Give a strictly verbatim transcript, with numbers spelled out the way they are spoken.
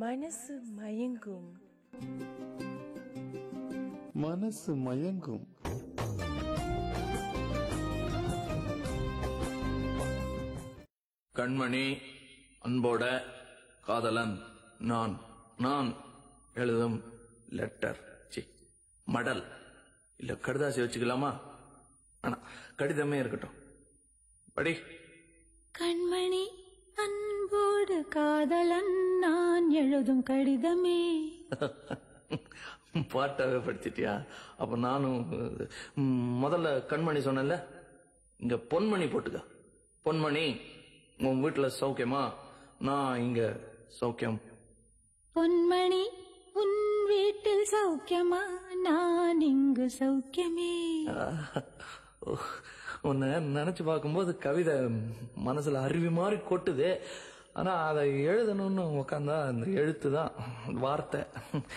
மனசு மயங்கும் மனசு மயங்கும் கண்மணி அன்போட காதலன் நான் நான் எழுதும் லெட்டர் சி மடல் இல்ல கடுதாசி வச்சுக்கலாமா? ஆனா கடிதமே இருக்கட்டும். படி. கண்மணி அன்போடு காதலன் நான் எழுதும் கடிதமே. பாட்டாவே படிச்சிட்டியா? அப்ப நானும் முதல்ல கண்மணி சொன்னேன்ல, இங்க பொன்மணி போட்டுக்க. பொன்மணி, உன் வீட்டுல சௌக்கியமா? நான் இங்க சௌக்கியம். பொன்மணி, உன் வீட்டில் சௌக்கியமா? நான் இங்கு சௌக்கியமே. உன்னை நினைச்சு பார்க்கும்போது கவிதை மனசுல அருவி மாதிரி கொட்டுது. ஆனா அதை எழுதணும்னு உக்காந்தா அந்த எழுத்து தான் வார்த்தை.